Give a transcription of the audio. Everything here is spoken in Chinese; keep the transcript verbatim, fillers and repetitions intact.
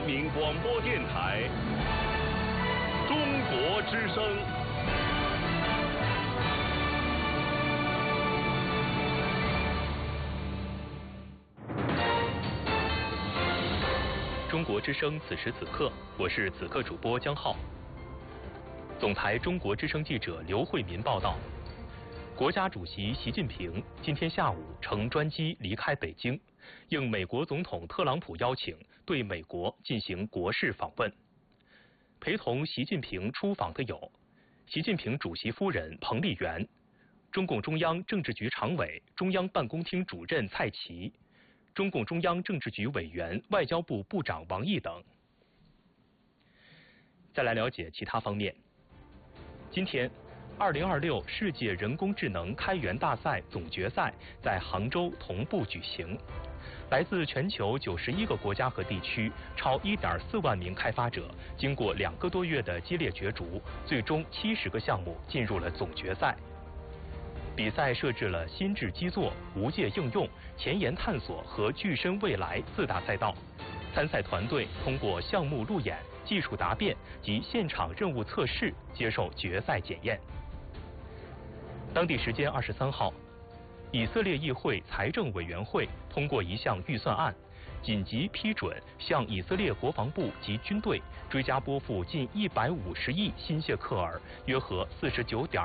民广播电台中国之声。 中国之声此时此刻，我是此刻主播江浩。总台中国之声记者刘慧民报道，国家主席习近平今天下午乘专机离开北京，应美国总统特朗普邀请，对美国进行国事访问。陪同习近平出访的有习近平主席夫人彭丽媛、中共中央政治局常委、中央办公厅主任蔡奇、中共中央政治局委员、外交部部长王毅等。再来了解其他方面。今天，二零二六世界人工智能开源大赛总决赛在杭州同步举行。来自全球九十一个国家和地区，超一点四万名开发者，经过两个多月的激烈角逐，最终七十个项目进入了总决赛。比赛设置了心智基座、无界应用、前沿探索和具身未来四大赛道。参赛团队通过项目路演、技术答辩及现场任务测试接受决赛检验。当地时间二十三号，以色列议会财政委员会通过一项预算案，紧急批准向以色列国防部及军队追加拨付近一百五十亿新谢克尔，约合四十九点